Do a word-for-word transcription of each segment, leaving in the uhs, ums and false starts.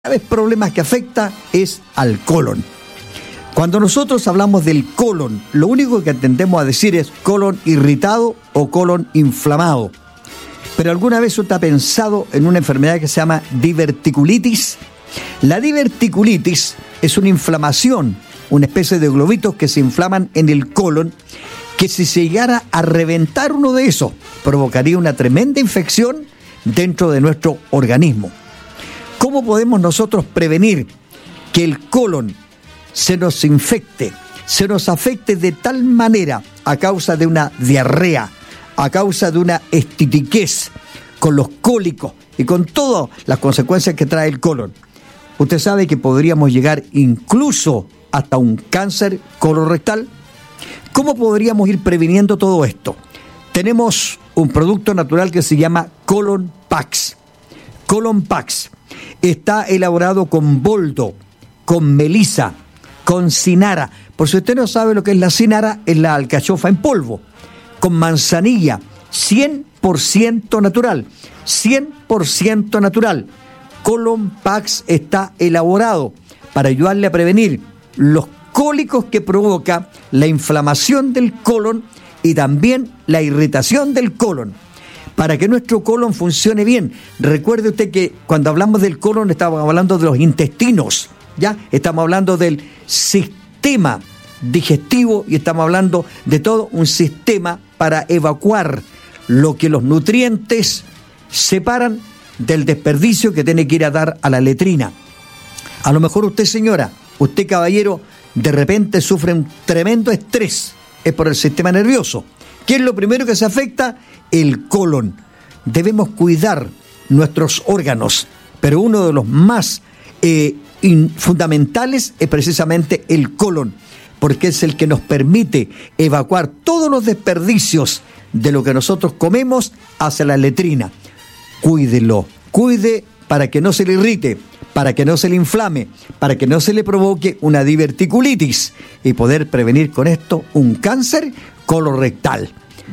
graves problemas que afecta es al colon. Cuando nosotros hablamos del colon, lo único que tendemos a decir es colon irritado o colon inflamado. Pero alguna vez usted ha pensado en una enfermedad que se llama diverticulitis. La diverticulitis es una inflamación, una especie de globitos que se inflaman en el colon, que si se llegara a reventar uno de esos, provocaría una tremenda infección dentro de nuestro organismo. ¿Cómo podemos nosotros prevenir que el colon se nos infecte, se nos afecte de tal manera a causa de una diarrea, a causa de una estitiquez, con los cólicos y con todas las consecuencias que trae el colon? Usted sabe que podríamos llegar incluso hasta un cáncer colorectal. ¿Cómo podríamos ir previniendo todo esto? Tenemos un producto natural que se llama Colon Pax. Colon Pax está elaborado con boldo, con melisa, con cinara. Por si usted no sabe lo que es la cinara, es la alcachofa en polvo, con manzanilla, cien por ciento natural, cien por ciento natural. Colon Pax está elaborado para ayudarle a prevenir los cólicos que provoca la inflamación del colon y también la irritación del colon. Para que nuestro colon funcione bien, recuerde usted que cuando hablamos del colon estamos hablando de los intestinos, ¿ya? Estamos hablando del sistema digestivo y estamos hablando de todo un sistema para evacuar lo que los nutrientes separan del desperdicio que tiene que ir a dar a la letrina. A lo mejor usted, señora, usted, caballero, de repente sufre un tremendo estrés, es por el sistema nervioso. ¿Qué es lo primero que se afecta? El colon. Debemos cuidar nuestros órganos, pero uno de los más eh, in, fundamentales es precisamente el colon, porque es el que nos permite evacuar todos los desperdicios de lo que nosotros comemos hacia la letrina. Cuídelo, cuide para que no se le irrite, para que no se le inflame, para que no se le provoque una diverticulitis y poder prevenir con esto un cáncer colorectal.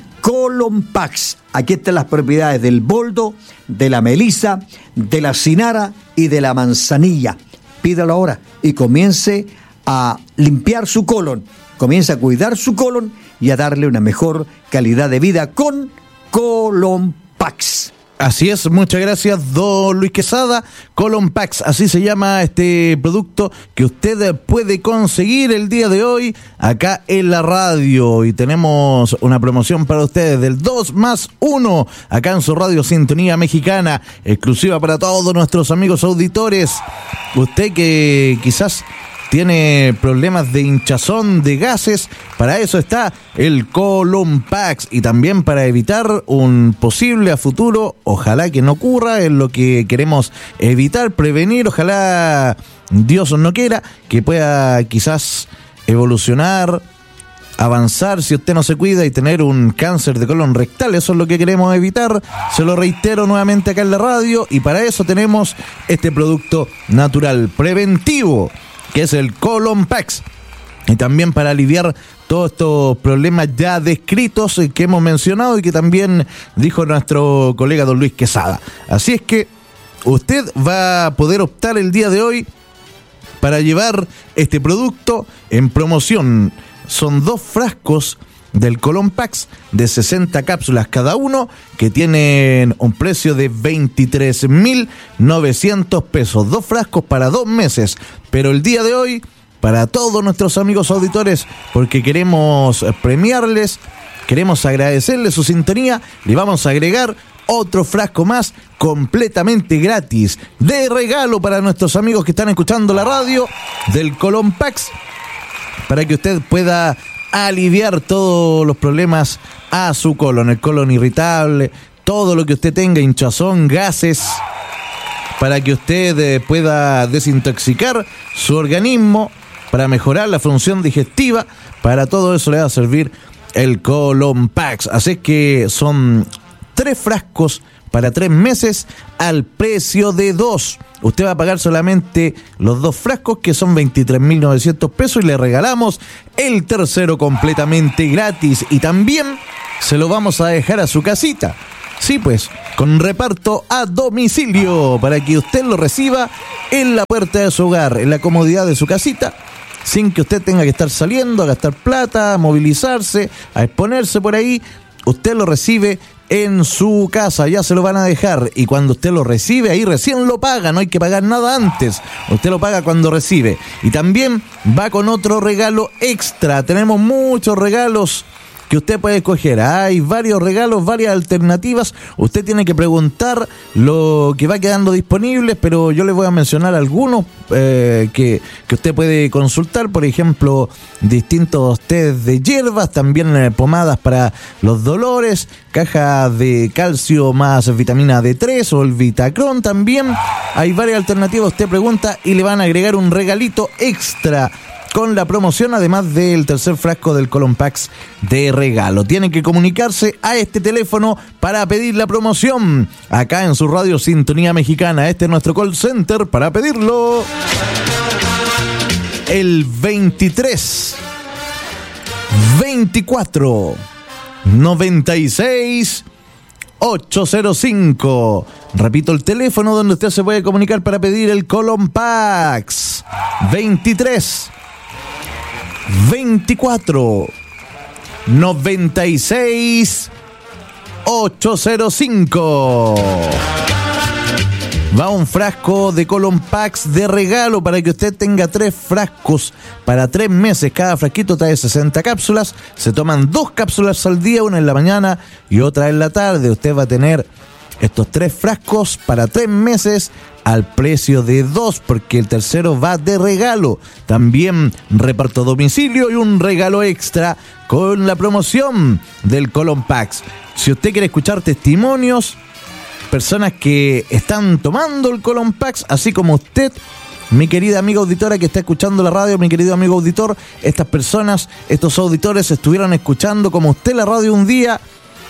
Colon Pax, aquí están las propiedades del boldo, de la melisa, de la cinara y de la manzanilla. Pídalo ahora y comience a limpiar su colon, comience a cuidar su colon y a darle una mejor calidad de vida con Colon Pax. Así es, muchas gracias, don Luis Quesada. Colon Pax, así se llama este producto que usted puede conseguir el día de hoy acá en la radio. Y tenemos una promoción para ustedes del dos más uno acá en su radio Sintonía Mexicana, exclusiva para todos nuestros amigos auditores. Usted que quizás tiene problemas de hinchazón, de gases, para eso está el Colon Pax, y también para evitar un posible a futuro, ojalá que no ocurra, es lo que queremos evitar, prevenir, ojalá Dios no quiera, que pueda quizás evolucionar, avanzar si usted no se cuida y tener un cáncer de colon rectal. Eso es lo que queremos evitar, se lo reitero nuevamente acá en la radio, y para eso tenemos este producto natural preventivo, que es el Colon Pax, y también para aliviar todos estos problemas ya descritos que hemos mencionado y que también dijo nuestro colega don Luis Quesada. Así es que usted va a poder optar el día de hoy para llevar este producto en promoción. Son dos frascos del Colon Pax de sesenta cápsulas cada uno, que tienen un precio de veintitrés mil novecientos pesos. Dos frascos para dos meses. Pero el día de hoy, para todos nuestros amigos auditores, porque queremos premiarles, queremos agradecerles su sintonía, le vamos a agregar otro frasco más completamente gratis de regalo para nuestros amigos que están escuchando la radio del Colon Pax, para que usted pueda aliviar todos los problemas a su colon, el colon irritable, todo lo que usted tenga, hinchazón, gases, para que usted eh, pueda desintoxicar su organismo, para mejorar la función digestiva. Para todo eso le va a servir el Colon Pax. Así es que son tres frascos para tres meses al precio de dos. Usted va a pagar solamente los dos frascos, que son veintitrés mil novecientos pesos, y le regalamos el tercero completamente gratis. Y también se lo vamos a dejar a su casita. Sí, pues, con reparto a domicilio para que usted lo reciba en la puerta de su hogar, en la comodidad de su casita, sin que usted tenga que estar saliendo a gastar plata, a movilizarse, a exponerse por ahí. Usted lo recibe en su casa, ya se lo van a dejar, y cuando usted lo recibe, ahí recién lo paga, no hay que pagar nada antes, usted lo paga cuando recibe. Y también va con otro regalo extra, tenemos muchos regalos que usted puede escoger. Hay varios regalos, varias alternativas. Usted tiene que preguntar lo que va quedando disponibles, pero yo les voy a mencionar algunos eh, que, que usted puede consultar. Por ejemplo, distintos tés de hierbas, también eh, pomadas para los dolores, cajas de calcio más vitamina D tres o el Vitacron también. Hay varias alternativas, usted pregunta y le van a agregar un regalito extra con la promoción, además del tercer frasco del Colon Packs de regalo. Tienen que comunicarse a este teléfono para pedir la promoción acá en su radio Sintonía Mexicana. Este es nuestro call center para pedirlo. El veintitrés veinticuatro noventa y seis ochocientos cinco. Repito el teléfono donde usted se puede comunicar para pedir el Colon Packs. veintitrés veinticuatro noventa y seis ochocientos cinco. Va un frasco de Colon Packs de regalo para que usted tenga tres frascos para tres meses. Cada frasquito trae sesenta cápsulas. Se toman dos cápsulas al día, una en la mañana y otra en la tarde. Usted va a tener estos tres frascos para tres meses al precio de dos, porque el tercero va de regalo. También reparto a domicilio y un regalo extra con la promoción del Colon Packs. Si usted quiere escuchar testimonios, personas que están tomando el Colon Packs, así como usted, mi querida amiga auditora que está escuchando la radio, mi querido amigo auditor, estas personas, estos auditores estuvieron escuchando como usted la radio un día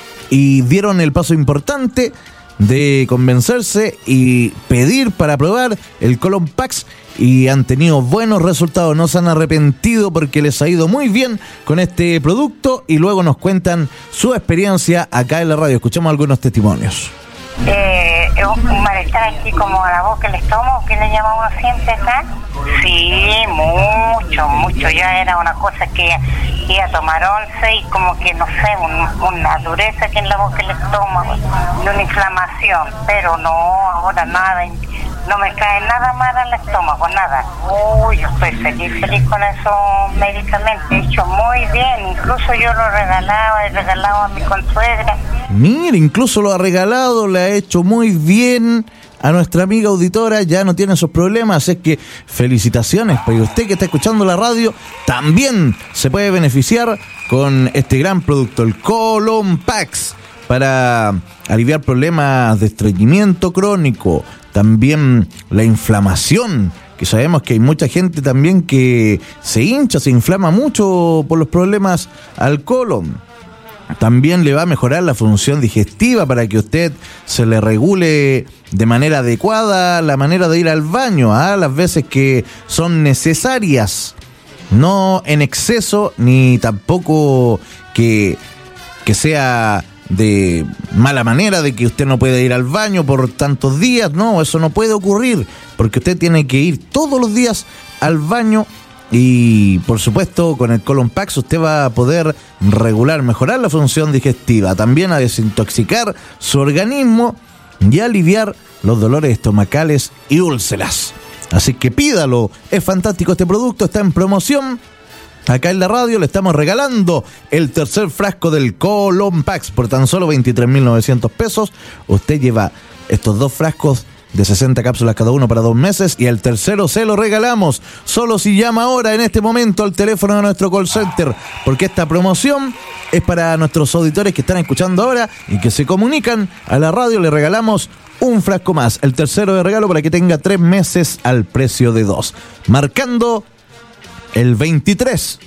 y dieron el paso importante de convencerse y pedir para probar el Colon Packs y han tenido buenos resultados, no se han arrepentido porque les ha ido muy bien con este producto y luego nos cuentan su experiencia acá en la radio. Escuchamos algunos testimonios. Eh, un malestar aquí como a la boca, el estómago, que le llamamos siempre acá. Sí, mucho, mucho. Ya era una cosa que iba a tomar once y como que, no sé, un, una dureza aquí en la boca, el estómago, y una inflamación, pero no, ahora nada, no me cae nada mal al estómago, nada. Uy, yo estoy feliz, feliz con esos medicamentos, he hecho muy bien, incluso yo lo regalaba, he regalado a mi consuegra. Mire, incluso lo ha regalado, le ha hecho muy bien a nuestra amiga auditora, ya no tiene esos problemas, es que felicitaciones, pues usted que está escuchando la radio también se puede beneficiar con este gran producto, el Colon Packs, para aliviar problemas de estreñimiento crónico, también la inflamación, que sabemos que hay mucha gente también que se hincha, se inflama mucho por los problemas al colon. También le va a mejorar la función digestiva para que usted se le regule de manera adecuada la manera de ir al baño, a ¿eh? las veces que son necesarias, no en exceso ni tampoco que, que sea de mala manera, de que usted no puede ir al baño por tantos días. No, eso no puede ocurrir, porque usted tiene que ir todos los días al baño. Y por supuesto con el Colon Packs usted va a poder regular, mejorar la función digestiva, también a desintoxicar su organismo y aliviar los dolores estomacales y úlceras. Así que pídalo, es fantástico este producto, está en promoción. Acá en la radio le estamos regalando el tercer frasco del Colon Packs por tan solo veintitrés mil novecientos pesos. Usted lleva estos dos frascos de sesenta cápsulas cada uno para dos meses y el tercero se lo regalamos solo si llama ahora en este momento al teléfono de nuestro call center, porque esta promoción es para nuestros auditores que están escuchando ahora y que se comunican a la radio. Le regalamos un frasco más, el tercero de regalo, para que tenga tres meses al precio de dos, marcando el veintitrés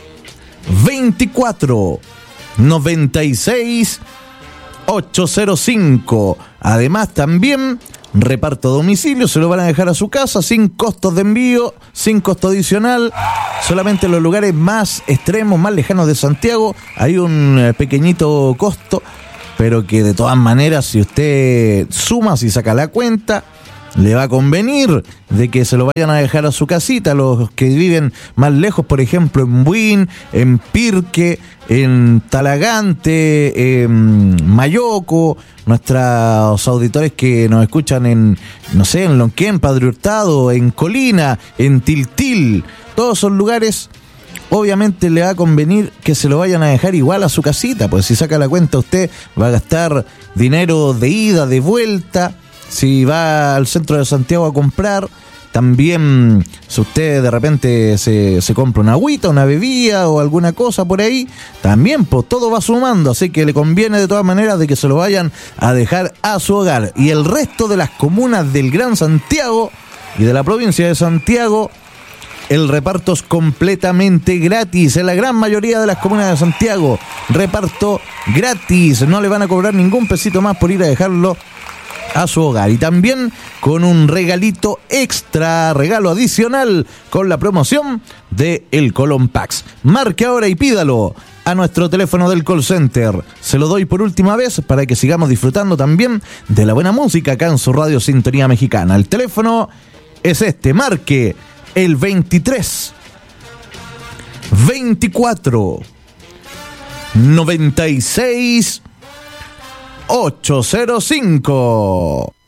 veinticuatro noventa y seis ochocientos cinco. Además también reparto a domicilio, se lo van a dejar a su casa sin costos de envío, sin costo adicional. Solamente en los lugares más extremos, más lejanos de Santiago hay un pequeñito costo, pero que de todas maneras, si usted suma, si saca la cuenta, le va a convenir de que se lo vayan a dejar a su casita, los que viven más lejos, por ejemplo, en Buin, en Pirque, en Talagante, en Mayoco, nuestros auditores que nos escuchan en, no sé, en Lonquén, Padre Hurtado, en Colina, en Tiltil, todos esos lugares. Obviamente le va a convenir que se lo vayan a dejar igual a su casita, pues si saca la cuenta usted va a gastar dinero de ida, de vuelta. Si va al centro de Santiago a comprar, también si usted de repente se, se compra una agüita, una bebida o alguna cosa por ahí, también pues todo va sumando, así que le conviene de todas maneras de que se lo vayan a dejar a su hogar. Y el resto de las comunas del Gran Santiago y de la provincia de Santiago, el reparto es completamente gratis. En la gran mayoría de las comunas de Santiago, reparto gratis, no le van a cobrar ningún pesito más por ir a dejarlo a su hogar. Y también con un regalito extra, regalo adicional, con la promoción de el Colón Packs. Marque ahora y pídalo a nuestro teléfono del call center. Se lo doy por última vez para que sigamos disfrutando también de la buena música acá en su radio Sintonía Mexicana. El teléfono es este, marque el veintitrés veinticuatro noventa y seis ochocientos cinco.